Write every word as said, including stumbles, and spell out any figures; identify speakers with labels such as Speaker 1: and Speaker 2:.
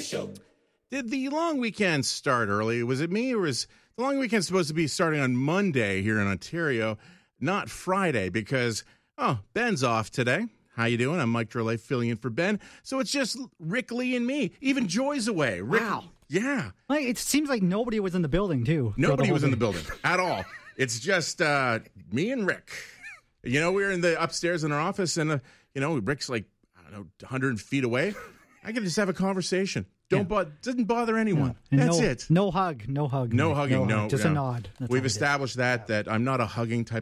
Speaker 1: Show.
Speaker 2: Did the long weekend start early? Was it me, or was the long weekend supposed to be starting on Monday here in Ontario, not Friday? Because, oh, Ben's off today. How you doing? I'm Mike Drolet, filling in for Ben. So it's just Rick Lee and me. Even Joy's away. Rick,
Speaker 3: wow.
Speaker 2: Yeah.
Speaker 3: Like, it seems like nobody was in the building, too.
Speaker 2: Nobody
Speaker 3: the
Speaker 2: was
Speaker 3: day.
Speaker 2: in the building at all. It's just uh, me and Rick. You know, we were in the upstairs in our office, and, uh, you know, Rick's like, I don't know, one hundred feet away. I can just have a conversation. Don't
Speaker 3: Yeah.
Speaker 2: bo- doesn't bother anyone.
Speaker 3: And
Speaker 2: That's
Speaker 3: no,
Speaker 2: it.
Speaker 3: No hug. No hug.
Speaker 2: No
Speaker 3: Mike.
Speaker 2: hugging. No,
Speaker 3: hug. Just
Speaker 2: no.
Speaker 3: a nod. That's
Speaker 2: We've
Speaker 3: all it is.
Speaker 2: established that that I'm not a hugging type